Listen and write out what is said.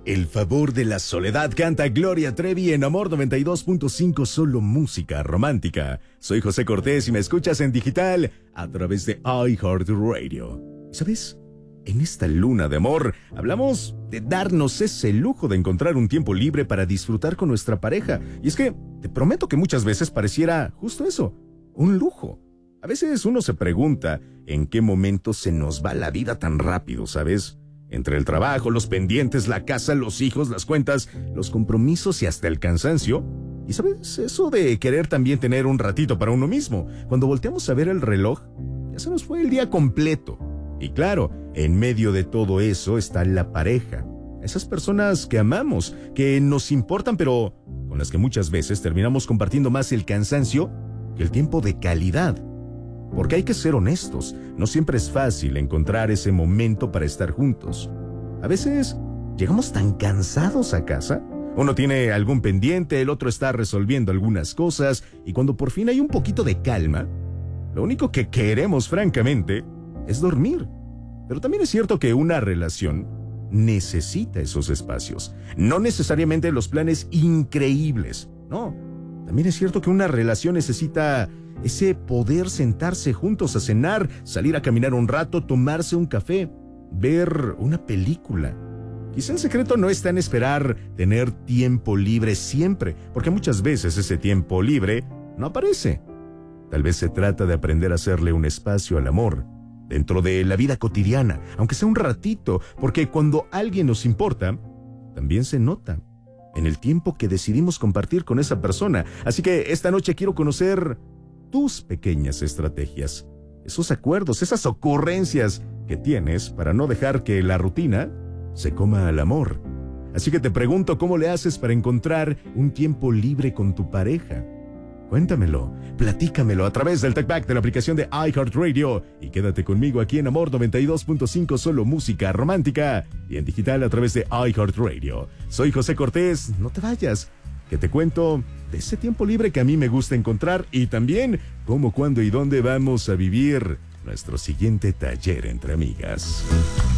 El favor de la soledad canta Gloria Trevi en Amor 92.5, solo música romántica. Soy José Cortés y me escuchas en digital a través de iHeartRadio. ¿Sabes? En esta luna de amor hablamos de darnos ese lujo de encontrar un tiempo libre para disfrutar con nuestra pareja. Y es que te prometo que muchas veces pareciera justo eso, un lujo. A veces uno se pregunta en qué momento se nos va la vida tan rápido, ¿sabes? Entre el trabajo, los pendientes, la casa, los hijos, las cuentas, los compromisos y hasta el cansancio. Y ¿sabes? Eso de querer también tener un ratito para uno mismo. Cuando volteamos a ver el reloj, ya se nos fue el día completo. Y claro, en medio de todo eso está la pareja. Esas personas que amamos, que nos importan, pero con las que muchas veces terminamos compartiendo más el cansancio que el tiempo de calidad. Porque hay que ser honestos, no siempre es fácil encontrar ese momento para estar juntos. A veces llegamos tan cansados a casa, uno tiene algún pendiente, el otro está resolviendo algunas cosas, y cuando por fin hay un poquito de calma, lo único que queremos francamente es dormir. Pero también es cierto que una relación necesita esos espacios, no necesariamente los planes increíbles, no. También es cierto que una relación necesita ese poder sentarse juntos a cenar, salir a caminar un rato, tomarse un café, ver una película. Quizá el secreto no está en esperar tener tiempo libre siempre, porque muchas veces ese tiempo libre no aparece. Tal vez se trata de aprender a hacerle un espacio al amor, dentro de la vida cotidiana, aunque sea un ratito, porque cuando alguien nos importa, también se nota en el tiempo que decidimos compartir con esa persona. Así que esta noche quiero conocer tus pequeñas estrategias, esos acuerdos, esas ocurrencias que tienes para no dejar que la rutina se coma al amor. Así que te pregunto, ¿cómo le haces para encontrar un tiempo libre con tu pareja? Cuéntamelo, platícamelo a través del TalkBack de la aplicación de iHeartRadio y quédate conmigo aquí en Amor 92.5, solo música romántica y en digital a través de iHeartRadio. Soy José Cortés, no te vayas, que te cuento de ese tiempo libre que a mí me gusta encontrar y también cómo, cuándo y dónde vamos a vivir nuestro siguiente taller entre amigas.